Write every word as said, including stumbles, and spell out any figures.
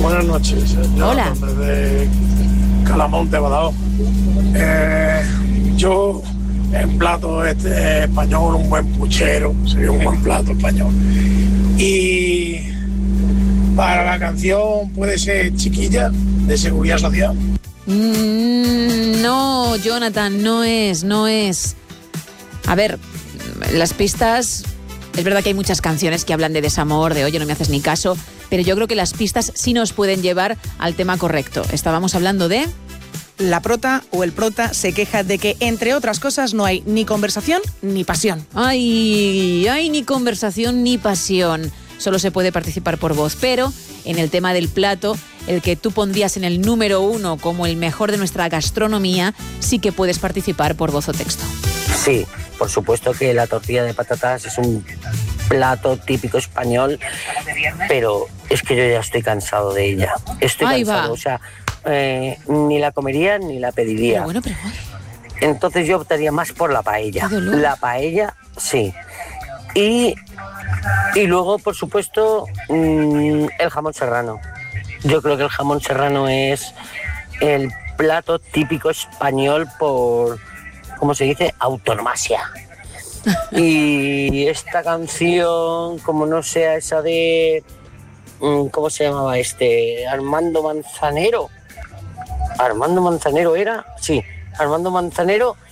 Buenas noches. Hola. Desde Calamonte, Badajoz. Eh, yo, en plato este español, un buen puchero, sería un buen plato español. Y para la canción puede ser Chiquilla, de Seguridad Social. Mm, no, Jonathan, no es, no es. A ver, las pistas... Es verdad que hay muchas canciones que hablan de desamor, de oye, no me haces ni caso, pero yo creo que las pistas sí nos pueden llevar al tema correcto. Estábamos hablando de... La prota o el prota se queja de que, entre otras cosas, no hay ni conversación ni pasión. Ay, ay, ni conversación ni pasión. Solo se puede participar por voz, pero en el tema del plato, el que tú pondrías en el número uno como el mejor de nuestra gastronomía, sí que puedes participar por voz o texto. Sí, por supuesto que la tortilla de patatas es un plato típico español, pero es que yo ya estoy cansado de ella. Estoy Ahí cansado, va. o sea, eh, ni la comería ni la pediría. Pero bueno, pero... Entonces yo optaría más por la paella. La paella, sí. Y, y luego, por supuesto, mmm, el jamón serrano. Yo creo que el jamón serrano es el plato típico español por... ¿Cómo se dice? Autonomasia. Y esta canción, como no sea esa de... ¿Cómo se llamaba este? Armando Manzanero. ¿Armando Manzanero era? Sí, Armando Manzanero.